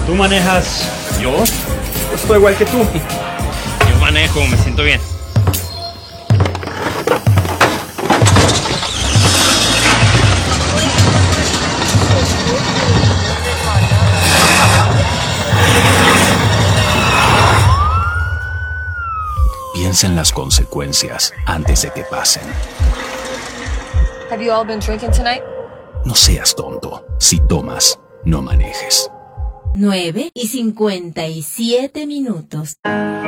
¿Tú manejas? ¿Yo? Estoy igual que tú. Yo manejo, me siento bien. Piensa en las consecuencias antes de que pasen. Have you all been drinking tonight? No seas tonto. Si tomas, no manejes. 9:57.